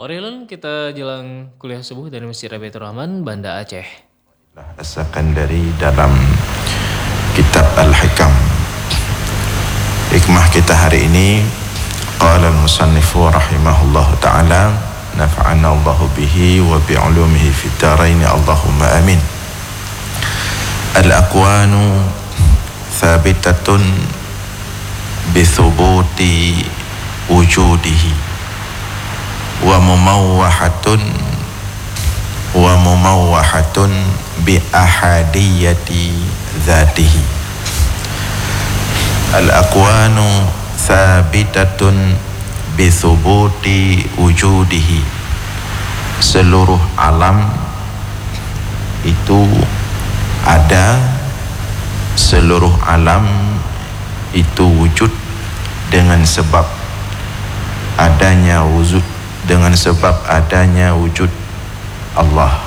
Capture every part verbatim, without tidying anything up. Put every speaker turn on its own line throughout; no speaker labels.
Orilun kita jelang kuliah subuh dari Masjid Rabiatul Rahman, Banda Aceh.
Asalkan dari dalam kitab Al-Hikam. Hikmah kita hari ini, qala al-musannifu rahimahullahu ta'ala, nafa'ana Allahu bihi wa bi'ulumihi fid dharain, Allahumma amin. Al-aqwanu thabitatun bithubuti wujudihi wa mumawwahatun wa mumawwahatun bi ahadiyati dzatihi. Al-aqwanu thabitatun bi thubuti wujudihi. Seluruh alam itu ada, seluruh alam itu wujud dengan sebab adanya wujud dengan sebab adanya wujud Allah.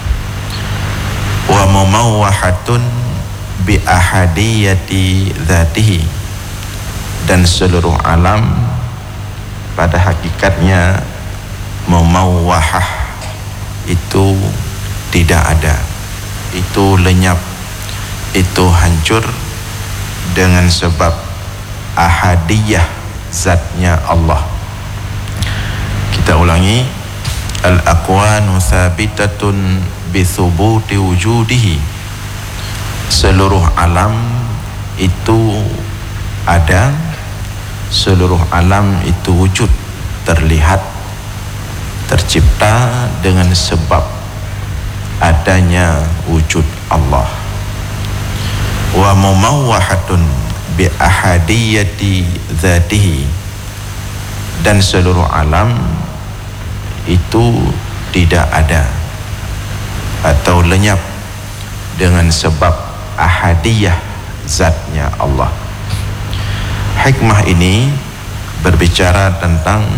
Wa mumawwahatun bi ahadiyati dzatihi, dan seluruh alam pada hakikatnya mumawwahah, itu tidak ada, itu lenyap, itu hancur dengan sebab ahadiyah zatnya Allah. Kita ulangi, al-aqwanu thabitatun bi thubuti wujudihi. Seluruh alam itu ada, seluruh alam itu wujud, terlihat, tercipta dengan sebab adanya wujud Allah. Wa mumawwahatun bi ahadiyati dzatihi, dan seluruh alam itu tidak ada atau lenyap dengan sebab ahadiyah zatnya Allah. Hikmah ini berbicara tentang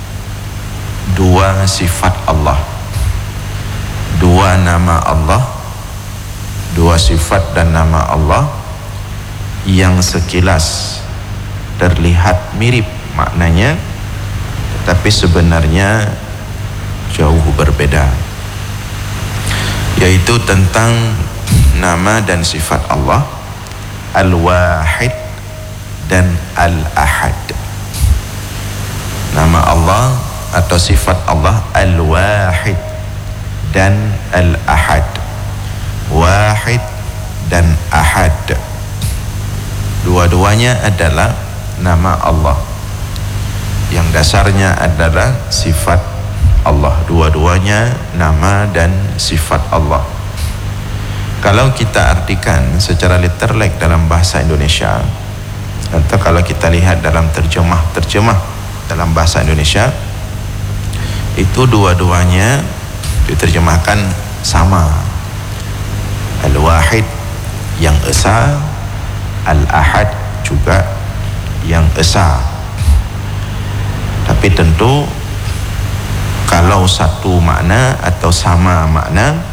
dua sifat Allah, dua nama Allah, dua sifat dan nama Allah yang sekilas terlihat mirip maknanya, tapi sebenarnya jauh berbeda, yaitu tentang nama dan sifat Allah Al-Wahid dan Al-Ahad. Nama Allah atau sifat Allah Al-Wahid dan Al-Ahad. Wahid dan Ahad, dua-duanya adalah nama Allah yang dasarnya adalah sifat Allah. Dua-duanya nama dan sifat Allah. Kalau kita artikan secara literally dalam bahasa Indonesia, atau kalau kita lihat dalam terjemah-terjemah dalam bahasa Indonesia, itu dua-duanya diterjemahkan sama. Al-Wahid yang esa, Al-Ahad juga yang esa. Tapi tentu kalau satu makna atau sama makna,